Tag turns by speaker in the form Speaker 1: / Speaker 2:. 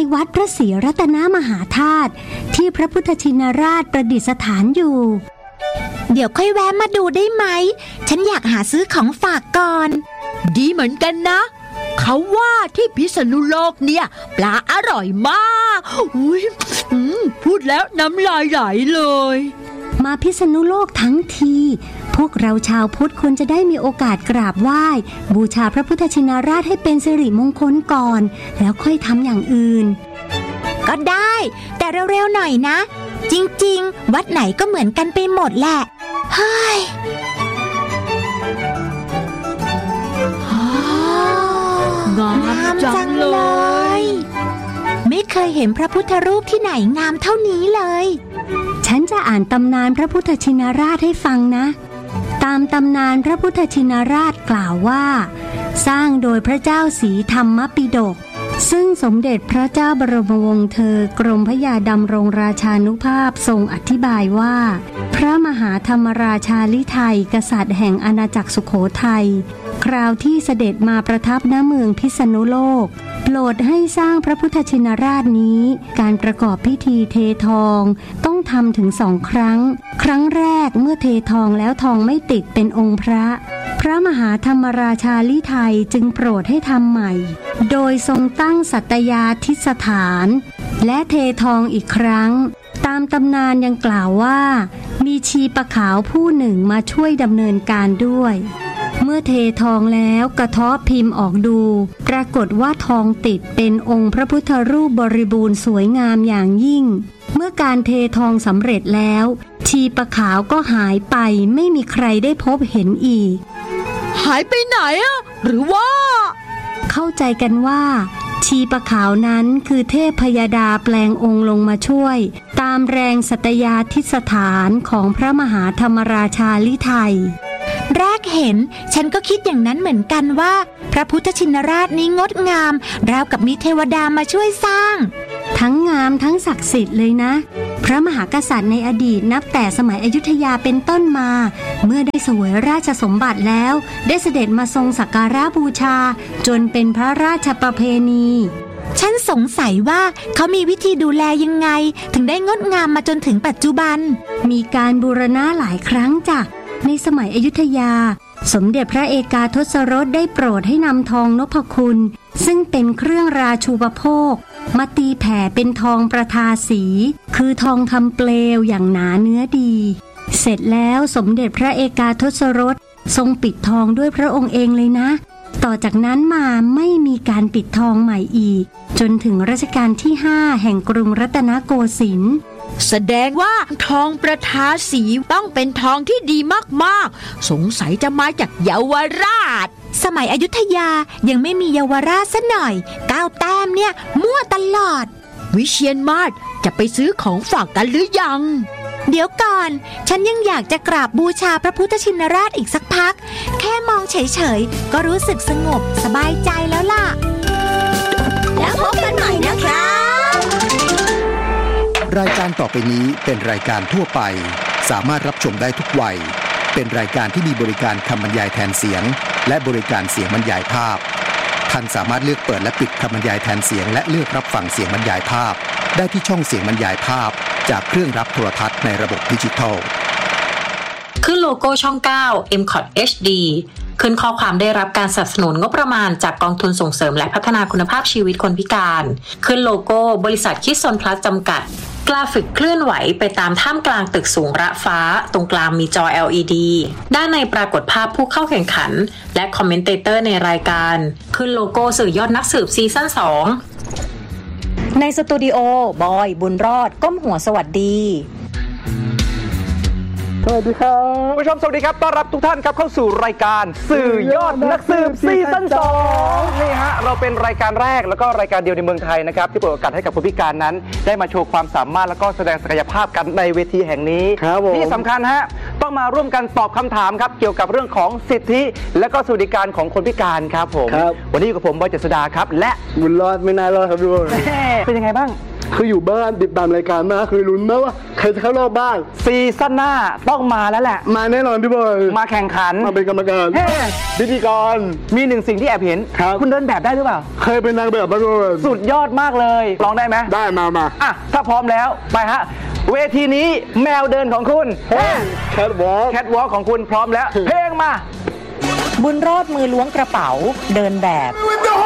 Speaker 1: วัดพระศรีรัตนมหาธาตุที่พระพุทธชินราชประดิษฐานอยู่
Speaker 2: เดี๋ยวค่อยแวะมาดูได้ไหมฉันอยากหาซื้อของฝากก่อน
Speaker 3: ดีเหมือนกันนะเขาว่าที่พิษณุโลกเนี่ยปลาอร่อยมากพูดแล้วน้ำลายไหลเลย
Speaker 1: มาพิษณุโลกทั้งทีพวกเราชาวพุทธควรจะได้มีโอกาสกราบไหว้บูชาพระพุทธชินราชให้เป็นสิริมงคลก่อนแล้วค่อยทำอย่างอื่น
Speaker 2: ก็ได้แต่เร็วๆหน่อยนะจริงๆวัดไหนก็เหมือนกันไปหมดแหละเฮ้ย
Speaker 3: งามจังเลย
Speaker 2: ไม่เคยเห็นพระพุทธรูปที่ไหนงามเท่านี้เลย
Speaker 1: ฉันจะอ่านตำนานพระพุทธชินราชให้ฟังนะตามตำนานพระพุทธชินราชกล่าวว่าสร้างโดยพระเจ้าศรีธรรมปิฎกซึ่งสมเด็จพระเจ้าบรมวงศ์เธอกรมพระยาดำรงราชานุภาพทรงอธิบายว่าพระมหาธรรมราชาลิไทยกษัตริย์แห่งอาณาจักรสุโขทัยคราวที่เสด็จมาประทับณเมืองพิษณุโลกโปรดให้สร้างพระพุทธชินราชนี้การประกอบพิธีเททองต้องทำถึง2 ครั้งครั้งแรกเมื่อเททองแล้วทองไม่ติดเป็นองค์พระมหาธรรมราชาลิไทยจึงโปรดให้ทำใหม่โดยทรงตั้งสัตยาธิสถานและเททองอีกครั้งตามตำนานยังกล่าวว่ามีชีปะขาวผู้หนึ่งมาช่วยดำเนินการด้วยเมื่อเททองแล้วกระเทาะพิมพ์ออกดูปรากฏว่าทองติดเป็นองค์พระพุทธรูปบริบูรณ์สวยงามอย่างยิ่งเมื่อการเททองสำเร็จแล้วชีปะขาวก็หายไปไม่มีใครได้พบเห็นอีก
Speaker 3: หายไปไหนอะหรือว่า
Speaker 1: เข้าใจกันว่าชีปะขาวนั้นคือเทพพยดาแปลงองค์ลงมาช่วยตามแรงสัตยาธิสถานของพระมหาธรรมราชาลิไทย
Speaker 2: แรกเห็นฉันก็คิดอย่างนั้นเหมือนกันว่าพระพุทธชินราชนี้งดงามราวกับมีเทวดามาช่วยสร้าง
Speaker 1: ทั้งงามทั้งศักดิ์สิทธิ์เลยนะพระมหากษัตริย์ในอดีตนับแต่สมัยอยุธยาเป็นต้นมาเมื่อได้เสวยราชสมบัติแล้วได้เสด็จมาทรงสักการะบูชาจนเป็นพระราชประเพณี
Speaker 2: ฉันสงสัยว่าเขามีวิธีดูแลยังไงถึงได้งดงามมาจนถึงปัจจุบัน
Speaker 1: มีการบูรณะหลายครั้งจ้ะในสมัยอยุธยาสมเด็จพระเอกาทศรสได้โปรดให้นำทองนพคุณซึ่งเป็นเครื่องราชูปโภคมาตีแผ่เป็นทองประทาสีคือทองคำเปลวอย่างหนาเนื้อดีเสร็จแล้วสมเด็จพระเอกาทศรสทรงปิดทองด้วยพระองค์เองเลยนะต่อจากนั้นมาไม่มีการปิดทองใหม่อีกจนถึงรัชกาลที่5แห่งกรุงรัตนโกสินทร์
Speaker 3: แสดงว่าทองประทาสีต้องเป็นทองที่ดีมากๆสงสัยจะมาจากเยาวราช
Speaker 2: สมัยอยุธยายังไม่มีเยาวราชซะหน่อย9 แต้มเนี่ยมั่วตลอด
Speaker 3: วิเชียรมาศจะไปซื้อของฝากกันหรือยัง
Speaker 2: เดี๋ยวก่อนฉันยังอยากจะกราบบูชาพระพุทธชินราชอีกสักพักแค่มองเฉยๆก็รู้สึกสงบสบายใจแล้วล่ะ
Speaker 4: แล้วพบกันใหม่นะคะ
Speaker 5: รายการต่อไปนี้เป็นรายการทั่วไปสามารถรับชมได้ทุกวัยเป็นรายการที่มีบริการคำบรรยายแทนเสียงและบริการเสียงบรรยายภาพท่านสามารถเลือกเปิดและปิดคำบรรยายแทนเสียงและเลือกรับฟังเสียงบรรยายภาพได้ที่ช่องเสียงบรรยายภาพจากเครื่องรับโทรทัศน์ในระบบดิจิทัล
Speaker 6: ขึ้นโลโก้ช่อง 9 MCOT HD ขึ้นข้อความได้รับการสนับสนุนงบประมาณจากกองทุนส่งเสริมและพัฒนาคุณภาพชีวิตคนพิการขึ้นโลโก้บริษัทคิดซนพลัสจำกัดกราฟิกเคลื่อนไหวไปตามท่ามกลางตึกสูงระฟ้าตรงกลางมีจอ LED ด้านในปรากฏภาพผู้เข้าแข่งขันและคอมเมนเตเตอร์ในรายการขึ้นโลโก้สื่อยอดนักสืบซีซั่น 2
Speaker 7: ในสตูดิโอบอยบุญรอดก้มหัวสวัสดี
Speaker 8: สวัสดีครับผู้ชมสวัสดีครับต้อนรับทุกท่านครับเข้าสู่รายการสื่อยอดนักสืบซีซั่น 2นี่ฮะเราเป็นรายการแรกแล้วก็รายการเดียวในเมืองไทยนะครับที่เปิดโอกาสให้กับคนพิการนั้นได้มาโชว์ความสามารถแล้วก็แสดงศักยภาพกันในเวทีแห่งนี้ที่สำคัญฮะต้องมาร่วมกันตอบคำถามครับเกี่ยวกับเรื่องของสิทธิและก็สวัสดิการของคนพิการครับผมวันนี้อยู่กับผมบอยเจษฎาครับและ
Speaker 9: บุญรอดไม่น่ารอดครับทุกคน
Speaker 8: เป็นยังไงบ้าง
Speaker 9: คืออยู่บ้านติดตามรายการมาคือลุ้นนะว่าใครจะเข้ารอบบ้าง
Speaker 8: ซีซั่นหน้าต้องมาแล้วแหละ
Speaker 9: มาแน่นอนพี่บอย
Speaker 8: มาแข่งขัน
Speaker 9: มาเป็นกรรมการพิธีกร
Speaker 8: มีหนึ่งสิ่งที่แอบเห็นคุณเดินแบบได้หรือเปล่า
Speaker 9: เคยเป็นนางแบบมาก่อน
Speaker 8: สุดยอดมากเลยร้องได้ไหม
Speaker 9: ได้มา
Speaker 8: อ่ะถ้าพร้อมแล้วไปฮะเวทีนี้แมวเดินของคุณ
Speaker 9: แคทว
Speaker 8: อล์กของคุณพร้อมแล้วเพลงมา
Speaker 7: บุญรอดมือล้วงกระเป๋าเดินแบบ